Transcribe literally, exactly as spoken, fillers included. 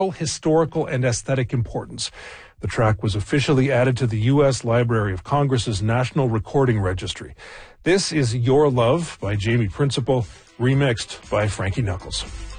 historical and aesthetic importance. The track was officially added to the U S Library of Congress's National Recording Registry. This is Your Love by Jamie Principle, remixed by Frankie Knuckles.